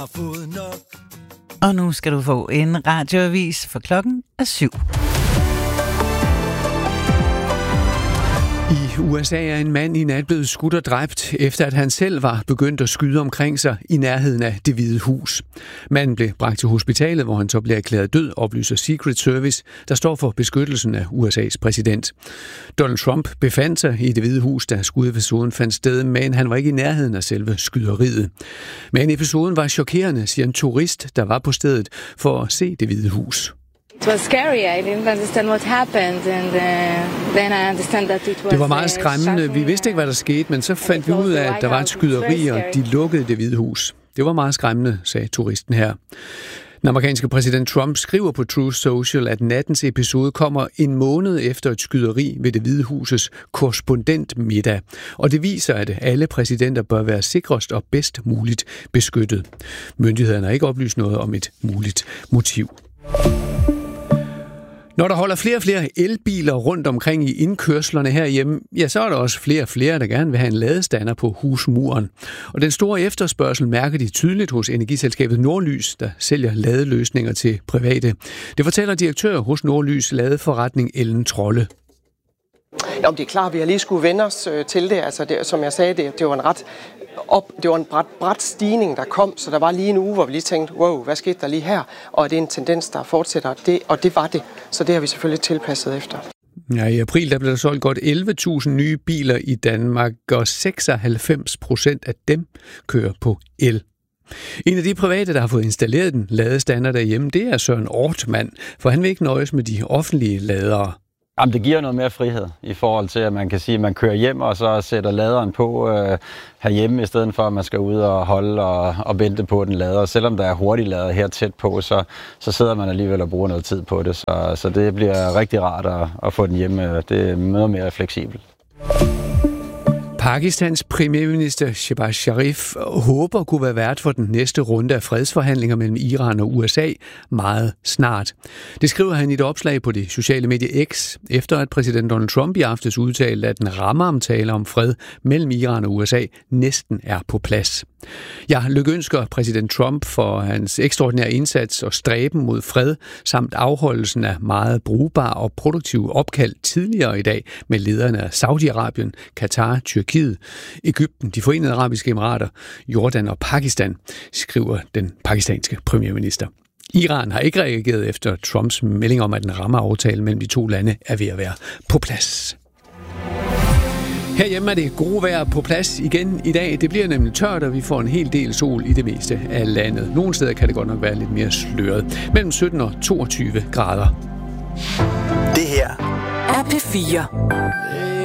Og nu skal du få en radioavis, for klokken er 7. I USA er en mand i nat blevet skudt og dræbt, efter at han selv var begyndt at skyde omkring sig i nærheden af Det Hvide Hus. Manden blev bragt til hospitalet, hvor han så blev erklæret død, oplyser Secret Service, der står for beskyttelsen af USA's præsident. Donald Trump befandt sig i Det Hvide Hus, da skudepisoden fandt sted, men han var ikke i nærheden af selve skyderiet. Men episoden var chokerende, siger en turist, der var på stedet for at se Det Hvide Hus. It was scary. I didn't understand what happened, and then I understand that it was. Det var meget skræmmende. Vi vidste ikke, hvad der skete, men så fandt vi ud af, at der var et skyderi, og de lukkede Det Hvide Hus. Det var meget skræmmende, sagde turisten her. Den amerikanske præsident Trump skriver på Truth Social, at nattens episode kommer en måned efter et skyderi ved Det Hvide Husets korrespondentmiddag. Og det viser, at alle præsidenter bør være sikrest og bedst muligt beskyttet. Myndighederne har ikke oplyst noget om et muligt motiv. Når der holder flere og flere elbiler rundt omkring i indkørslerne herhjemme, ja, så er der også flere og flere, der gerne vil have en ladestander på husmuren. Og den store efterspørgsel mærker de tydeligt hos energiselskabet Nordlys, der sælger ladeløsninger til private. Det fortæller direktør hos Nordlys ladeforretning Ellen Trolle. Jamen, det er klart, at vi har lige skulle vende os til det. Altså, som jeg sagde, det var en brat stigning, der kom, så der var lige en uge, hvor vi lige tænkte, wow, hvad skete der lige her? Og det er en tendens, der fortsætter, og det var det. Så det har vi selvfølgelig tilpasset efter. Ja, i april der blev der solgt godt 11.000 nye biler i Danmark, og 96% af dem kører på el. En af de private, der har fået installeret den ladestander derhjemme, det er Søren Ortmann, for han vil ikke nøjes med de offentlige ladere. Jamen, det giver noget mere frihed i forhold til, at man kan sige, at man kører hjem og så sætter laderen på herhjemme, i stedet for at man skal ud og holde og vente på den lader. Selvom der er hurtig lader her tæt på, så sidder man alligevel og bruger noget tid på det. Så det bliver rigtig rart at få den hjemme. Det er noget mere fleksibelt. Pakistans premierminister Shehbaz Sharif håber kunne være vært for den næste runde af fredsforhandlinger mellem Iran og USA meget snart. Det skriver han i et opslag på det sociale medie X, efter at præsident Donald Trump i aftes udtalte, at den rammeaftale om fred mellem Iran og USA næsten er på plads. Jeg lykønsker præsident Trump for hans ekstraordinære indsats og stræben mod fred, samt afholdelsen af meget brugbare og produktive opkald tidligere i dag med lederne af Saudi-Arabien, Katar, Tyrkiet, Egypten, de Forenede Arabiske Emirater, Jordan og Pakistan, skriver den pakistanske premierminister. Iran har ikke reageret efter Trumps melding om, at en rammeaftale mellem de to lande er ved at være på plads. Herhjemme er det gode vejr på plads igen i dag. Det bliver nemlig tørt, og vi får en hel del sol i det meste af landet. Nogle steder kan det godt nok være lidt mere sløret. Mellem 17 og 22 grader. Det her er P4.